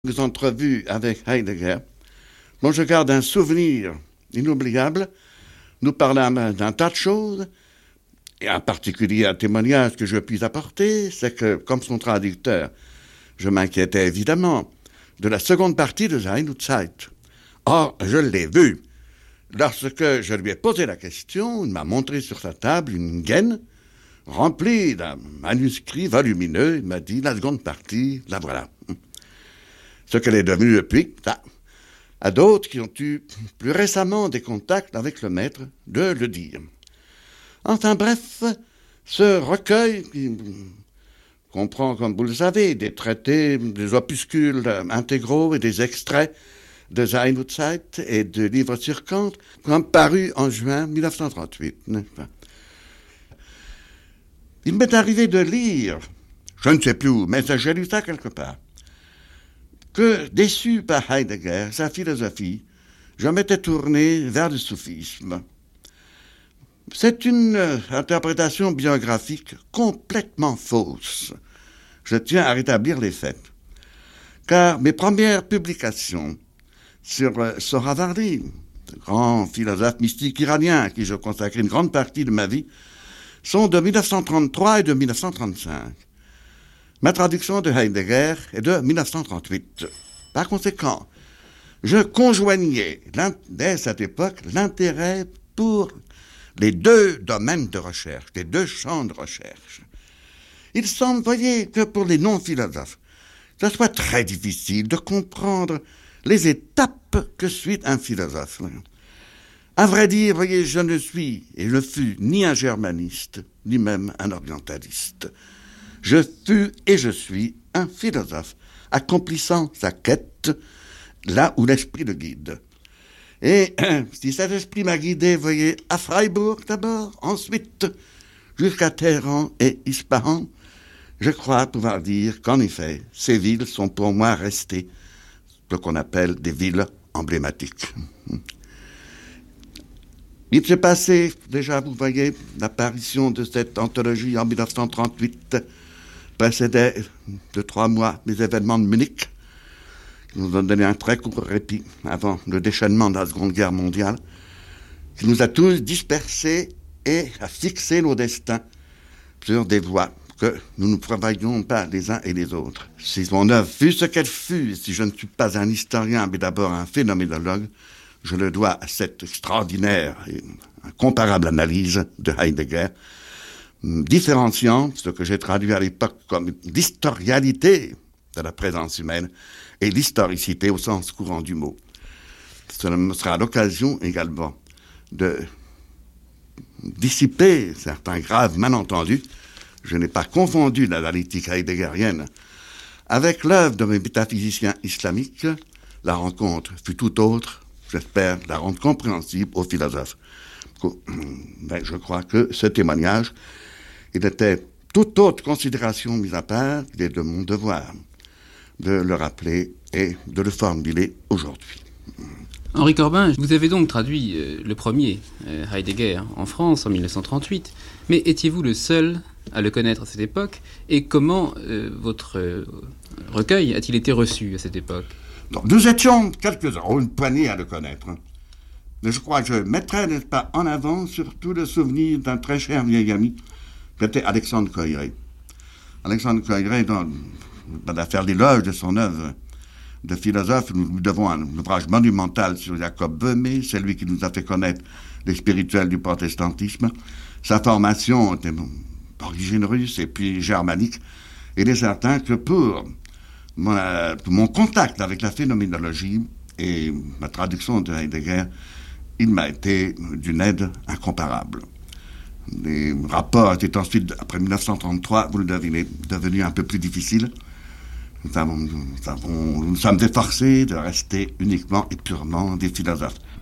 Des entrevues avec Heidegger, dont je garde un souvenir inoubliable. Nous parlâmes d'un tas de choses, et en particulier un témoignage que je puis apporter, c'est que, comme son traducteur, je m'inquiétais évidemment de la seconde partie de Sein und Zeit. Or, je l'ai vu. Lorsque je lui ai posé la question, il m'a montré sur sa table une gaine remplie d'un manuscrit volumineux. Il m'a dit, la seconde partie, la voilà. Ce qu'elle est devenue depuis, ça. À d'autres qui ont eu plus récemment des contacts avec le maître de le dire. Enfin bref, ce recueil qui comprend, comme vous le savez, des traités, des opuscules intégraux et des extraits de Sein und Zeit et de livres sur Kant, comme paru en juin 1938. Il m'est arrivé de lire, je ne sais plus où, mais j'ai lu ça quelque part, que, déçu par Heidegger, sa philosophie, je m'étais tourné vers le soufisme. C'est une interprétation biographique complètement fausse. Je tiens à rétablir les faits. Car mes premières publications sur Sohravardi, le grand philosophe mystique iranien à qui je consacre une grande partie de ma vie, sont de 1933 et de 1935. Ma traduction de Heidegger est de 1938. Par conséquent, je conjoignais dès cette époque l'intérêt pour les deux domaines de recherche, les deux champs de recherche. Il semble, voyez, que pour les non-philosophes, ce soit très difficile de comprendre les étapes que suit un philosophe. À vrai dire, voyez, je ne suis et je fus ni un germaniste, ni même un orientaliste. Je fus et je suis un philosophe, accomplissant sa quête là où l'esprit le guide. Et si cet esprit m'a guidé, voyez, à Freiburg d'abord, ensuite jusqu'à Téhéran et Ispahan, je crois pouvoir dire qu'en effet, ces villes sont pour moi restées ce qu'on appelle des villes emblématiques. Il s'est passé, déjà, vous voyez, l'apparition de cette anthologie en 1938 précédait de 3 mois les événements de Munich, qui nous ont donné un très court répit avant le déchaînement de la Seconde Guerre mondiale, qui nous a tous dispersés et a fixé nos destins sur des voies que nous ne prévoyions pas les uns et les autres. Si mon œuvre fut ce qu'elle fut, et si je ne suis pas un historien, mais d'abord un phénoménologue, je le dois à cette extraordinaire et incomparable analyse de Heidegger, différenciant ce que j'ai traduit à l'époque comme l'historialité de la présence humaine et l'historicité au sens courant du mot. Cela me sera l'occasion également de dissiper certains graves malentendus. Je n'ai pas confondu l'analytique heideggerienne avec l'œuvre de mes métaphysiciens islamiques. La rencontre fut tout autre. J'espère la rendre compréhensible aux philosophes. Ben, je crois que ce témoignage, il était toute autre considération mise à part, il est de mon devoir de le rappeler et de le formuler aujourd'hui. Henri Corbin, vous avez donc traduit le premier, Heidegger, en France en 1938, mais étiez-vous le seul à le connaître à cette époque? Et comment votre recueil a-t-il été reçu à cette époque? Donc, nous étions quelques-uns, une poignée à le connaître. Mais je crois que je mettrais, n'est-ce pas, en avant surtout le souvenir d'un très cher vieil ami, qui était Alexandre Coiré. Alexandre Coiré, va faire l'éloge de son œuvre de philosophe. Nous lui devons un ouvrage monumental sur Jacob Böhme, c'est lui qui nous a fait connaître les spirituels du protestantisme. Sa formation était d'origine russe et puis germanique. Il est certain que pour mon contact avec la phénoménologie et ma traduction de Heidegger, il m'a été d'une aide incomparable. Les rapports étaient ensuite, après 1933, vous le devinez, devenus un peu plus difficiles. Nous sommes efforcés de rester uniquement et purement des philosophes.